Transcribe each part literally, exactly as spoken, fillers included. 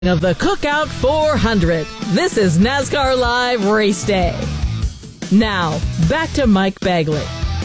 Of the Cookout four hundred. This is NASCAR Live Race Day. Now, back to Mike Bagley.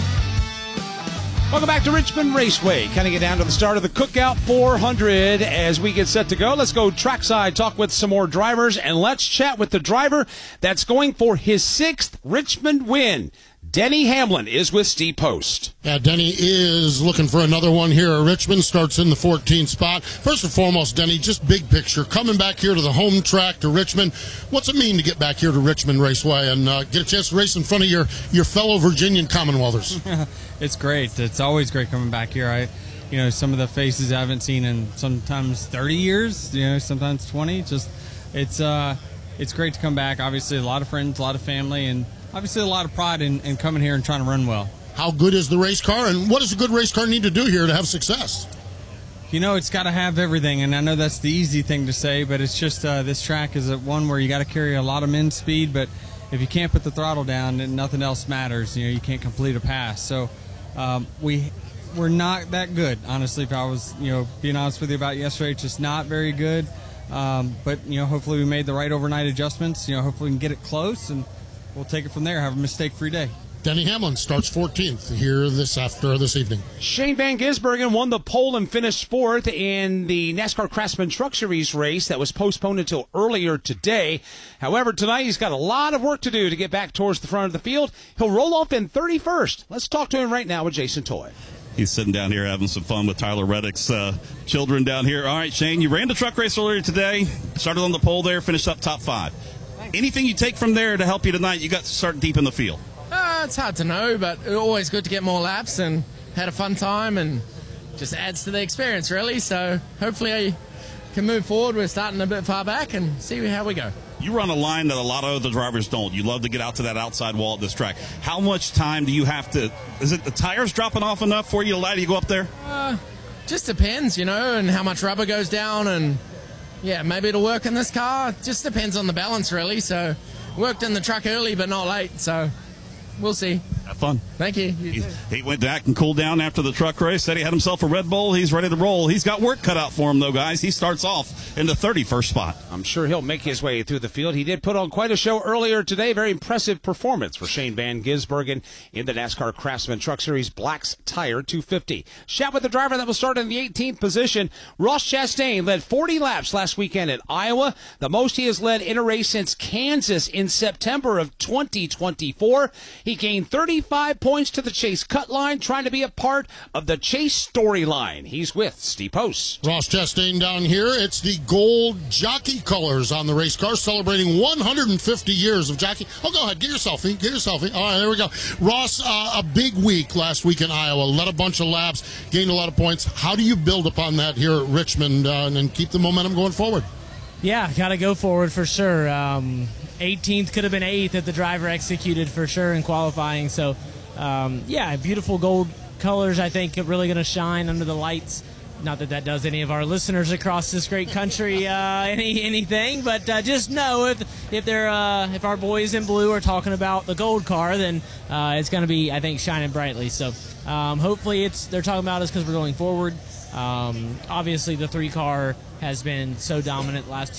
Welcome back to Richmond Raceway. Kind of get down to the start of the Cookout four hundred as we get set to go. Let's go trackside, talk with some more drivers, and let's chat with the driver that's going for his sixth Richmond win. Denny Hamlin is with Steve Post. Yeah, Denny is looking for another one here at Richmond. Starts in the fourteenth spot. First and foremost, Denny, just big picture. Coming back here to the home track to Richmond, what's it mean to get back here to Richmond Raceway and uh, get a chance to race in front of your, your fellow Virginian Commonwealthers? It's great. It's always great coming back here. I, you know, some of the faces I haven't seen in sometimes thirty years, you know, sometimes twenty. Just, it's, uh, it's great to come back. Obviously, a lot of friends, a lot of family, and obviously a lot of pride in, in coming here and trying to run well. How good is the race car, and what does a good race car need to do here to have success? You know, it's got to have everything, and I know that's the easy thing to say, but it's just uh, this track is a one where you got to carry a lot of men's speed, but if you can't put the throttle down, then nothing else matters. You know, you can't complete a pass. So um, we, we're not that good, honestly. If I was, you know, being honest with you about yesterday, it's just not very good. Um, but, you know, hopefully we made the right overnight adjustments. You know, hopefully we can get it close, and we'll take it from there, have a mistake-free day. Denny Hamlin starts fourteenth here this after this evening. Shane Van Gisbergen won the pole and finished fourth in the NASCAR Craftsman Truck Series race that was postponed until earlier today. However, tonight he's got a lot of work to do to get back towards the front of the field. He'll roll off in thirty-first. Let's talk to him right now with Jason Toy. He's sitting down here having some fun with Tyler Reddick's uh, children down here. All right, Shane, you ran the truck race earlier today, started on the pole there, finished up top five. Anything you take from there to help you tonight? You got to start deep in the field. Uh, it's hard to know, but it's always good to get more laps and had a fun time, and just adds to the experience, really. So hopefully I can move forward. We're starting a bit far back and see how we go. You run a line that a lot of other drivers don't. You love to get out to that outside wall at this track. How much time do you have to – is it the tires dropping off enough for you to allow you to go up there? Uh, just depends, you know, and how much rubber goes down, and yeah, maybe it'll work in this car. It just depends on the balance, really. So worked in the truck early but not late, so we'll see. Have fun. Thank you. He, he went back and cooled down after the truck race. Said he had himself a Red Bull. He's ready to roll. He's got work cut out for him, though, guys. He starts off in the thirty-first spot. I'm sure he'll make his way through the field. He did put on quite a show earlier today. Very impressive performance for Shane Van Gisbergen in the NASCAR Craftsman Truck Series Black's Tire two fifty. Chat with the driver that will start in the eighteenth position. Ross Chastain led forty laps last weekend at Iowa, the most he has led in a race since Kansas in September of twenty twenty-four. He gained thirty-five points to the Chase cut line, trying to be a part of the Chase storyline. He's with Steve Post. Ross Chastain down here. It's the gold jockey colors on the race car, celebrating one hundred fifty years of jockey. Oh, go ahead. Get your selfie. Get your selfie. All right, there we go. Ross, uh, a big week last week in Iowa. Led a bunch of laps, gained a lot of points. How do you build upon that here at Richmond uh, and keep the momentum going forward? Yeah, got to go forward for sure. Um, eighteenth could have been eighth if the driver executed for sure in qualifying. So, um, yeah, beautiful gold colors, I think, are really going to shine under the lights. Not that that does any of our listeners across this great country uh, any anything, but uh, just know if if they're uh, if our boys in blue are talking about the gold car, then uh, it's going to be, I think, shining brightly. So um, hopefully it's they're talking about us because we're going forward. Um, obviously, the three car has been so dominant last